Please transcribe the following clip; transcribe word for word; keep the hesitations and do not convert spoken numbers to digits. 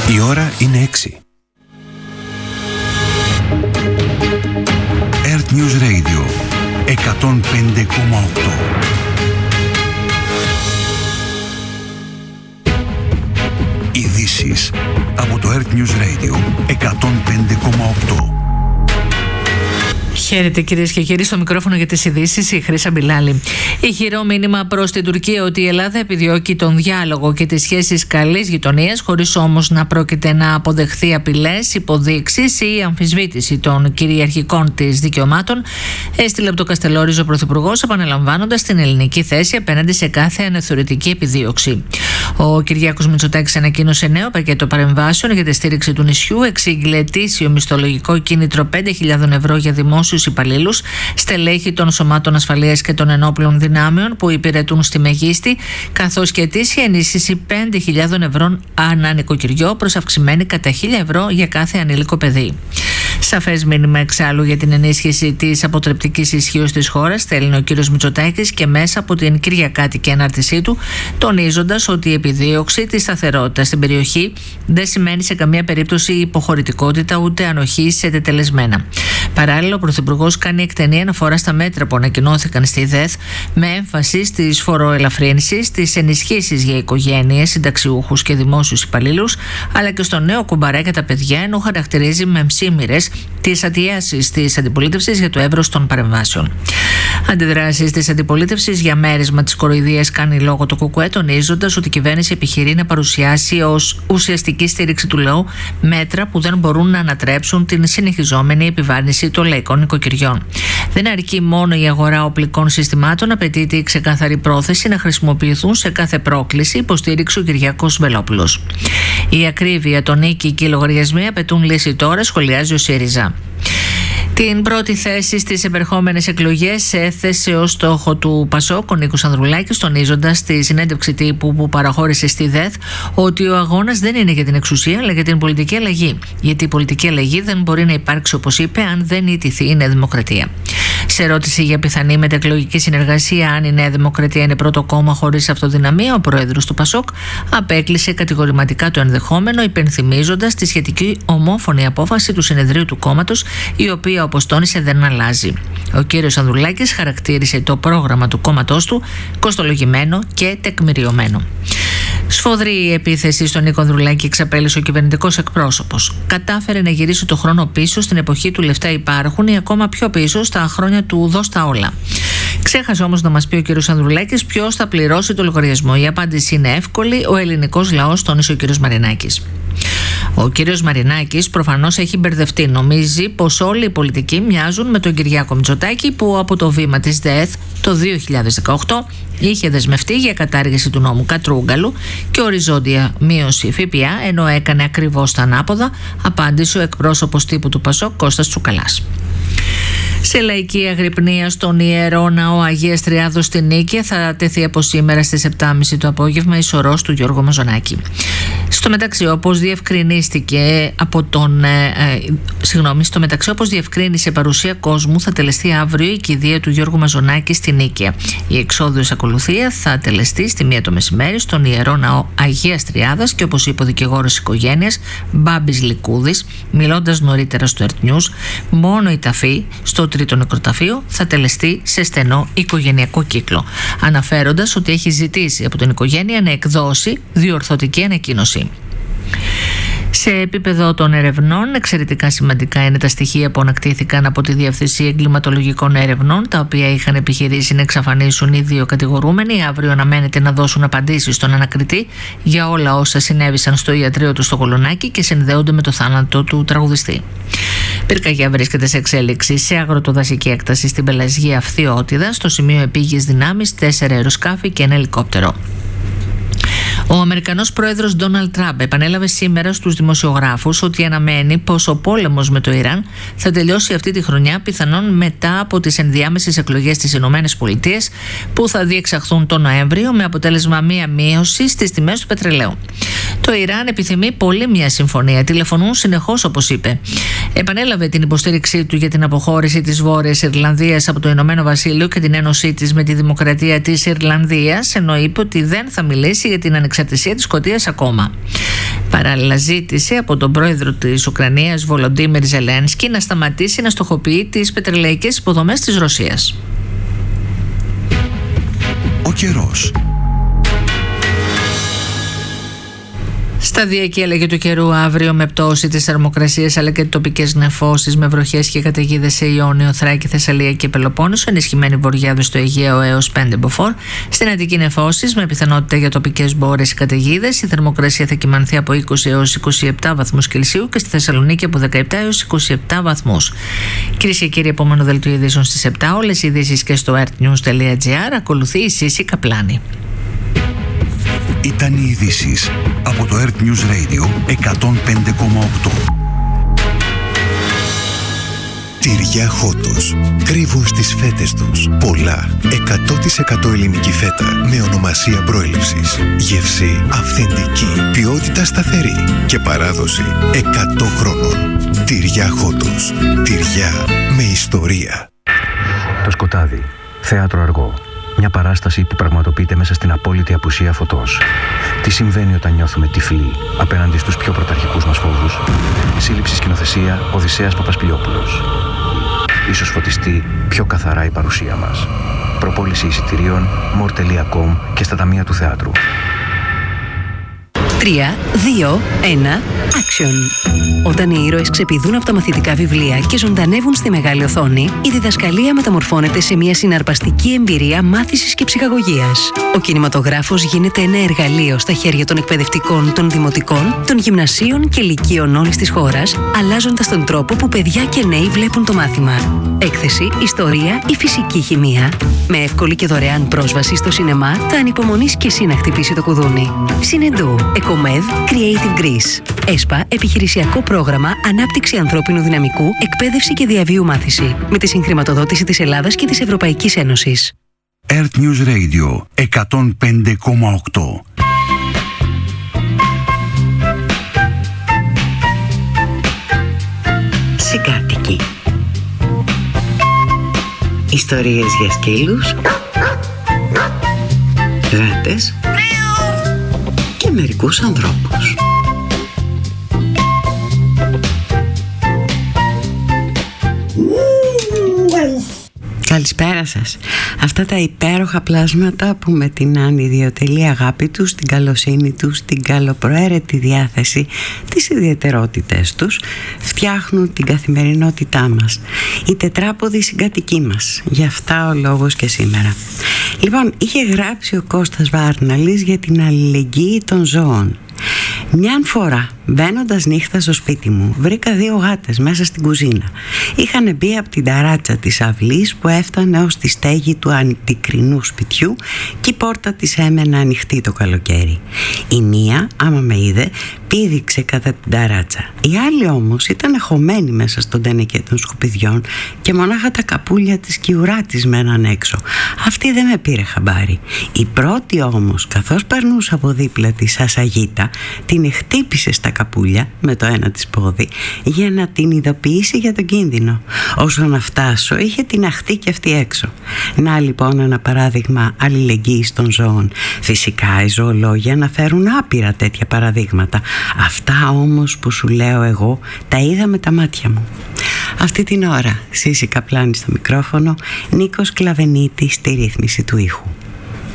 Η ώρα είναι έξι. Earth News Radio εκατόν πέντε κόμμα οκτώ. Ειδήσεις από το Earth News Radio εκατόν πέντε κόμμα οκτώ. Χαίρετε κυρίες και κύριοι, στο μικρόφωνο για τις ειδήσεις η Χρύσα Μπιλάλη. Ηχηρό μήνυμα προς την Τουρκία ότι η Ελλάδα επιδιώκει τον διάλογο και τις σχέσεις καλής γειτονίας, χωρίς όμως να πρόκειται να αποδεχθεί απειλές, υποδείξεις ή αμφισβήτηση των κυριαρχικών της δικαιωμάτων, έστειλε από το Καστελόριζο ο Πρωθυπουργός, επαναλαμβάνοντας την ελληνική θέση απέναντι σε κάθε αναθεωρητική επιδίωξη. Ο Κυριάκος Μητσοτάκης ανακοίνωσε νέο πακέτο παρεμβάσεων για τη στήριξη του νησιού, εξήγηλε ετήσιο μισθολογικό κίνητρο πέντε χιλιάδες ευρώ για δημόσιους υπαλλήλους, στελέχη των σωμάτων ασφαλείας και των ενόπλων δυνάμεων που υπηρετούν στη Μεγίστη, καθώς και ετήσια ενίσχυση πέντε χιλιάδες ευρώ ανά νοικοκυριό, προς αυξημένη κατά χίλια ευρώ για κάθε ανήλικο παιδί. Σαφές μήνυμα εξάλλου για την ενίσχυση της αποτρεπτικής ισχύως της χώρας στέλνει ο κ. Μητσοτάκης και μέσα από την κυριακάτικη ανάρτησή του, τονίζοντας ότι η επιδίωξη της σταθερότητας στην περιοχή δεν σημαίνει σε καμία περίπτωση υποχωρητικότητα ούτε ανοχή σε τετελεσμένα. Παράλληλα, ο Πρωθυπουργός κάνει εκτενή αναφορά στα μέτρα που ανακοινώθηκαν στη ΔΕΘ, με έμφαση στις φοροελαφρύνσεις, στις ενισχύσεις για οικογένειες, συνταξιούχους και δημόσιους υπαλλήλους, αλλά και στο νέο κουμπαρά για τα παιδιά, ενώ χαρακτηρίζει με μσήμυρες τις αιτιάσεις της αντιπολίτευσης για το εύρος των παρεμβάσεων. Αντιδράσεις της αντιπολίτευσης για μέρισμα της κοροϊδίας κάνει λόγο το ΚΚΕ, τονίζοντας ότι η κυβέρνηση επιχειρεί να παρουσιάσει ως ουσιαστική στήριξη του λαού μέτρα που δεν μπορούν να ανατρέψουν την συνεχιζόμενη επιβάρυνση των λαϊκών νοικοκυριών. Δεν αρκεί μόνο η αγορά οπλικών συστημάτων, απαιτείται η ξεκάθαρη πρόθεση να χρησιμοποιηθούν σε κάθε πρόκληση, υποστήριξε ο Κυριάκος Βελόπουλος. Η ακρίβεια, το νίκη και οι λογαριασμοί απαιτούν λύση τώρα, σχολιάζει ο ΣΥΡΙΖΑ. Την πρώτη θέση στις επερχόμενες εκλογές έθεσε ως στόχο του ΠΑΣΟΚ ο Νίκος Ανδρουλάκης, τονίζοντας στη συνέντευξη τύπου που παραχώρησε στη ΔΕΘ ότι ο αγώνας δεν είναι για την εξουσία αλλά για την πολιτική αλλαγή. Γιατί η πολιτική αλλαγή δεν μπορεί να υπάρξει, όπως είπε, αν δεν ιτηθεί η Νέα Δημοκρατία. Σε ερώτηση για πιθανή μετεκλογική συνεργασία, αν η Νέα Δημοκρατία είναι πρώτο κόμμα χωρίς αυτοδυναμία, ο πρόεδρος του ΠΑΣΟΚ απέκλεισε κατηγορηματικά το ενδεχόμενο, υπενθυμίζοντας τη σχετική ομόφωνη απόφαση του συνεδρίου του κόμματος, η οποία, όπως τόνισε, δεν αλλάζει. Ο κύριος Ανδρουλάκης χαρακτήρισε το πρόγραμμα του κόμματός του κοστολογημένο και τεκμηριωμένο. Σφοδρή η επίθεση στον Νίκο Ανδρουλάκη, εξαπέλυσε ο κυβερνητικός εκπρόσωπος. Κατάφερε να γυρίσει το χρόνο πίσω στην εποχή του λεφτά υπάρχουν ή ακόμα πιο πίσω στα χρόνια του δώσ' τα όλα. Ξέχασε όμως να μας πει ο κύριος Ανδρουλάκης ποιος θα πληρώσει το λογαριασμό. Η απάντηση είναι εύκολη: ο ελληνικός λαός, τόνισε ο κύριος Μαρινάκης. Ο κύριος Μαρινάκης προφανώς έχει μπερδευτεί. Νομίζει πως όλοι οι πολιτικοί μοιάζουν με τον Κυριάκο Μητσοτάκη, που από το βήμα της ΔΕΘ το δύο χιλιάδες δεκαοκτώ είχε δεσμευτεί για κατάργηση του νόμου Κατρούγκαλου και οριζόντια μείωση ΦΠΑ, ενώ έκανε ακριβώς τα ανάποδα, απάντησε ο εκπρόσωπος τύπου του ΠΑΣΟΚ Κώστας Τσουκαλάς. Σε λαϊκή αγρυπνία στον Ιερό Ναό Αγίας Τριάδος στη Νίκαια θα τεθεί από σήμερα στις επτά και μισή το απόγευμα η σωρός του Γιώργου Μαζονάκη. Στο μεταξύ, όπως διευκρινίστηκε από τον. Ε, ε, συγγνώμη, στο μεταξύ, όπως διευκρίνησε παρουσία κόσμου, θα τελεστεί αύριο η κηδεία του Γιώργου Μαζονάκη στη Νίκαια. Η εξόδιος ακολουθία θα τελεστεί στη μία το μεσημέρι στον Ιερό Ναό Αγίας Τριάδας και, όπως είπε ο δικηγόρος οικογένειας Μπάμπης Λικούδης, μιλώντας νωρίτερα στο Earth News, μόνο η ταφή στο τρίτο νεκροταφείο θα τελεστεί σε στενό οικογενειακό κύκλο, αναφέροντας ότι έχει ζητήσει από την οικογένεια να εκδώσει διορθωτική ανακοίνωση. Σε επίπεδο των ερευνών, εξαιρετικά σημαντικά είναι τα στοιχεία που ανακτήθηκαν από τη Διευθυνσία Εγκληματολογικών Ερευνών, τα οποία είχαν επιχειρήσει να εξαφανίσουν οι δύο κατηγορούμενοι. Αύριο αναμένεται να δώσουν απαντήσεις στον ανακριτή για όλα όσα συνέβησαν στο ιατρείο του στο Κολονάκι και συνδέονται με το θάνατο του τραγουδιστή. Πυρκαγιά βρίσκεται σε εξέλιξη σε αγροτοδασική έκταση στην Πελασγία Φθιώτιδα, στο σημείο επίγειες δυνάμεις, τέσσερα αεροσκάφη και ένα ελικόπτερο. Ο Αμερικανός πρόεδρος Ντόναλντ Τραμπ επανέλαβε σήμερα στους δημοσιογράφους ότι αναμένει πως ο πόλεμος με το Ιράν θα τελειώσει αυτή τη χρονιά, πιθανόν μετά από τις ενδιάμεσες εκλογές στις Ηνωμένες Πολιτείες που θα διεξαχθούν τον Νοέμβριο, με αποτέλεσμα μία μείωση στις τιμές του πετρελαίου. Το Ιράν επιθυμεί πολύ μια συμφωνία, τηλεφωνούν συνεχώς, όπως είπε. Επανέλαβε την υποστήριξή του για την αποχώρηση της Βόρειας Ιρλανδίας από το Ηνωμένο Βασίλειο και την ένωσή της με τη Δημοκρατία της Ιρλανδίας, ενώ είπε ότι δεν θα μιλήσει για την ανεξαρτησία της Σκωτίας ακόμα. Παράλληλα ζήτησε από τον πρόεδρο της Ουκρανίας Βολοντίμιρ Ζελένσκι να σταματήσει να στοχοποιεί τις πετρελαϊκές υποδομές της Ρωσίας. Ο καιρός. Σταδιακή αλλαγή του καιρού αύριο με πτώση της θερμοκρασίας αλλά και τοπικές νεφώσεις με βροχές και καταιγίδες σε Ιόνιο, Θράκη, Θεσσαλία και Πελοπόννησο. Ενισχυμένη βορειάδη στο Αιγαίο έως πέντε μποφόρ. Στην Αττική νεφώσεις με πιθανότητα για τοπικές μπόρες και καταιγίδες. Η θερμοκρασία θα κυμανθεί από είκοσι έως είκοσι επτά βαθμούς Κελσίου και στη Θεσσαλονίκη από δεκαεπτά έως είκοσι επτά βαθμούς. Κυρίες και κύριοι, επόμενο δελτίο ειδήσεων στις επτά. Όλες οι ειδήσεις και στο artnews τελεία gr. Ακολουθεί η Σύση Καπλάνη. Ήταν οι ειδήσεις από το Earth News Radio εκατόν πέντε κόμμα οκτώ. Τυριά Χότος κρύβουν στις φέτες τους πολλά εκατό τοις εκατό ελληνική φέτα με ονομασία προέλευσης, γεύση αυθεντική, ποιότητα σταθερή και παράδοση εκατό χρόνων. Τυριά Χότος, τυριά με ιστορία. Το σκοτάδι, θέατρο αργό. Μια παράσταση που πραγματοποιείται μέσα στην απόλυτη απουσία φωτός. Τι συμβαίνει όταν νιώθουμε τυφλοί απέναντι στους πιο πρωταρχικούς μας φόβους. Σύλληψη σκηνοθεσία Οδυσσέας Παπασπιλιόπουλος. Ίσως φωτιστεί πιο καθαρά η παρουσία μας. Προπόληση εισιτηρίων μορ τελεία κομ και στα ταμεία του θεάτρου. τρία, δύο, ένα, action. Όταν οι ήρωες ξεπηδούν από τα μαθητικά βιβλία και ζωντανεύουν στη μεγάλη οθόνη, η διδασκαλία μεταμορφώνεται σε μια συναρπαστική εμπειρία μάθησης και ψυχαγωγίας. Ο κινηματογράφος γίνεται ένα εργαλείο στα χέρια των εκπαιδευτικών, των δημοτικών, των γυμνασίων και λυκείων όλης της χώρας, αλλάζοντας τον τρόπο που παιδιά και νέοι βλέπουν το μάθημα. Έκθεση, ιστορία ή φυσική χημεία. Με εύκολη και δωρεάν πρόσβαση στο σινεμά, θα ανυπομονείς και εσύ να χτυπήσει το κουδούνι. Συνεντού. Εκομεδ Creative Greece. ΕΣΠΑ, επιχειρησιακό πρόγραμμα ανάπτυξη ανθρώπινου δυναμικού, εκπαίδευση και διαβίου μάθηση. Με τη συγχρηματοδότηση της Ελλάδας και της Ευρωπαϊκής Ένωσης. Earth News Radio εκατόν πέντε κόμμα οκτώ. Συγκάτοικοι. Ιστορίες για σκύλους, γάτες και μερικούς ανθρώπους. Καλησπέρα σας. Αυτά τα υπέροχα πλάσματα που με την ανιδιοτελή αγάπη τους, την καλοσύνη τους, την καλοπροαίρετη διάθεση, τις ιδιαιτερότητες τους φτιάχνουν την καθημερινότητά μας. Η τετράποδη συγκατοική μας. Γι' αυτά ο λόγος και σήμερα. Λοιπόν, είχε γράψει ο Κώστας Βάρναλης για την αλληλεγγύη των ζώων. Μιαν φορά, μπαίνοντας νύχτα στο σπίτι μου, βρήκα δύο γάτες μέσα στην κουζίνα. Είχαν μπει από την ταράτσα της αυλής που έφτανε ως τη στέγη του αντικρινού σπιτιού και η πόρτα της έμενε ανοιχτή το καλοκαίρι. Η μία, άμα με είδε, πήδηξε κατά την ταράτσα. Η άλλη όμως ήταν χωμένη μέσα στον τενεκέ των σκουπιδιών και μονάχα τα καπούλια της και η ουρά της μέναν έξω. Αυτή δεν με πήρε χαμπάρι. Η πρώτη όμως, καθώς περνούσε από δίπλα της σαν σαγίτα, την χτύπησε στα καπούλια με το ένα της πόδι για να την ειδοποιήσει για τον κίνδυνο. Όσο να φτάσω, είχε την αχτή και αυτή έξω. Να λοιπόν ένα παράδειγμα αλληλεγγύης των ζώων. Φυσικά οι ζωολόγοι αναφέρουν άπειρα τέτοια παραδείγματα. Αυτά όμως που σου λέω εγώ τα είδα με τα μάτια μου. Αυτή την ώρα Σύση Καπλάνη στο μικρόφωνο, Νίκος Κλαβενίτης στη ρύθμιση του ήχου.